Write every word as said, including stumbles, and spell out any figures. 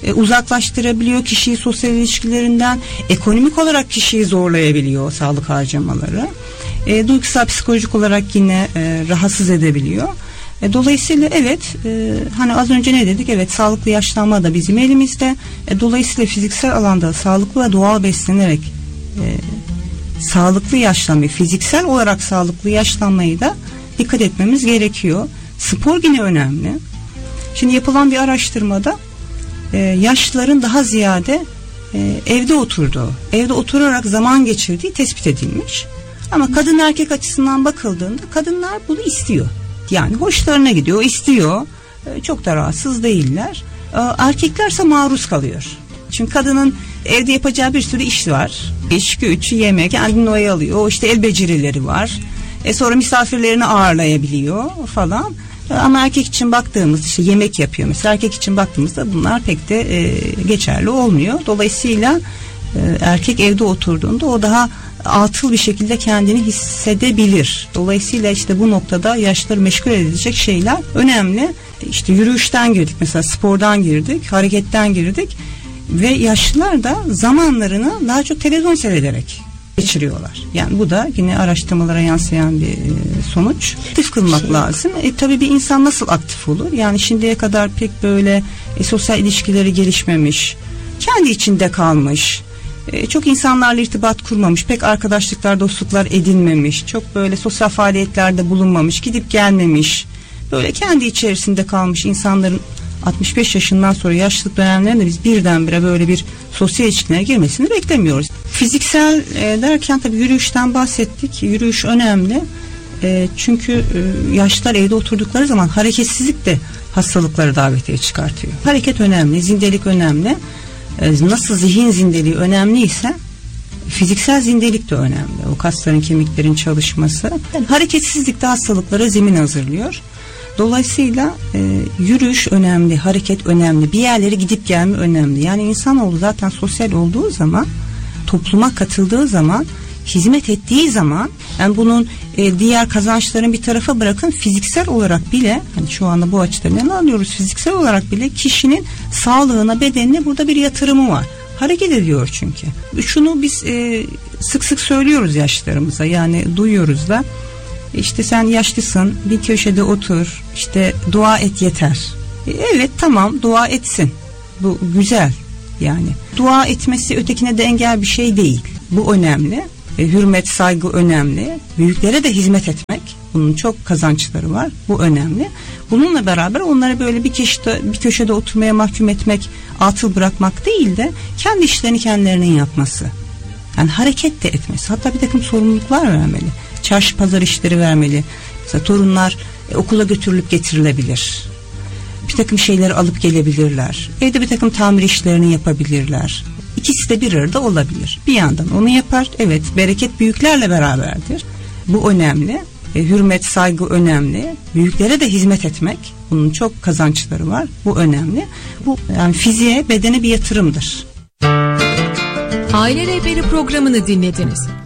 e, uzaklaştırabiliyor kişiyi sosyal ilişkilerinden, ekonomik olarak kişiyi zorlayabiliyor sağlık harcamaları. E, duygusal, psikolojik olarak yine e, rahatsız edebiliyor. E, dolayısıyla evet, e, hani az önce ne dedik? Evet, sağlıklı yaşlanma da bizim elimizde. E, dolayısıyla fiziksel alanda sağlıklı ve doğal beslenerek e, sağlıklı yaşlanmayı, fiziksel olarak sağlıklı yaşlanmayı da dikkat etmemiz gerekiyor. Spor yine önemli. Şimdi yapılan bir araştırmada e, yaşlıların daha ziyade e, evde oturduğu, evde oturarak zaman geçirdiği tespit edilmiş. Ama kadın erkek açısından bakıldığında kadınlar bunu istiyor. Yani hoşlarına gidiyor, istiyor. E, çok da rahatsız değiller. E, erkeklerse maruz kalıyor. Çünkü kadının evde yapacağı bir sürü iş var. İş, güç, yemek, kendini oyalıyor. İşte el becerileri var. E sonra misafirlerini ağırlayabiliyor falan. E, ama erkek için baktığımız, işte yemek yapıyor mesela, erkek için baktığımızda bunlar pek de e, geçerli olmuyor. Dolayısıyla e, erkek evde oturduğunda o daha atıl bir şekilde kendini hissedebilir. Dolayısıyla işte bu noktada yaşlıları meşgul edecek şeyler önemli. İşte yürüyüşten girdik mesela, spordan girdik, hareketten girdik ve yaşlılar da zamanlarını daha çok televizyon seyrederek geçiriyorlar. Yani bu da yine araştırmalara yansıyan bir sonuç. Aktif kılmak lazım. E, tabii bir insan nasıl aktif olur? Yani şimdiye kadar pek böyle e, sosyal ilişkileri gelişmemiş, kendi içinde kalmış, e, çok insanlarla irtibat kurmamış, pek arkadaşlıklar, dostluklar edinmemiş, çok böyle sosyal faaliyetlerde bulunmamış, gidip gelmemiş, böyle kendi içerisinde kalmış insanların altmış beş yaşından sonra yaşlılık dönemlerinde biz birdenbire böyle bir sosyal ilişkilere girmesini beklemiyoruz. Fiziksel e, derken tabii yürüyüşten bahsettik. Yürüyüş önemli. E, çünkü e, yaşlılar evde oturdukları zaman hareketsizlik de hastalıkları davetiye çıkartıyor. Hareket önemli, zindelik önemli. E, nasıl zihin zindeliği önemliyse fiziksel zindelik de önemli. O kasların, kemiklerin çalışması. Yani hareketsizlik de hastalıklara zemin hazırlıyor. Dolayısıyla e, yürüyüş önemli, hareket önemli, bir yerlere gidip gelme önemli. Yani insanoğlu zaten sosyal olduğu zaman, topluma katıldığı zaman, hizmet ettiği zaman, yani bunun e, diğer kazançların bir tarafa bırakın, fiziksel olarak bile, hani şu anda bu açıdan ne alıyoruz, fiziksel olarak bile kişinin sağlığına, bedenine burada bir yatırımı var. Hareket ediyor çünkü. Şunu biz e, sık sık söylüyoruz yaşlılarımıza, yani duyuyoruz da. İşte sen yaşlısın, bir köşede otur, işte dua et yeter. E, evet, tamam, dua etsin. Bu güzel yani. Dua etmesi ötekine de engel bir şey değil. Bu önemli. E, hürmet, saygı önemli. Büyüklere de hizmet etmek, bunun çok kazançları var. Bu önemli. Bununla beraber onları böyle bir köşede, bir köşede oturmaya mahkum etmek, atıl bırakmak değil de kendi işlerini kendilerinin yapması. Yani hareket de etmesi. Hatta bir takım sorumluluklar vermeli. Çarşı pazar işleri vermeli. Mesela torunlar e, okula götürülüp getirilebilir. Bir takım şeyleri alıp gelebilirler. Evde bir takım tamir işlerini yapabilirler. İkisi de bir arada olabilir. Bir yandan onu yapar. Evet, bereket büyüklerle beraberdir. Bu önemli. E, hürmet, saygı önemli. Büyüklere de hizmet etmek, bunun çok kazançları var. Bu önemli. Bu yani fiziğe, bedene bir yatırımdır. Aile Rehberi programını dinlediniz.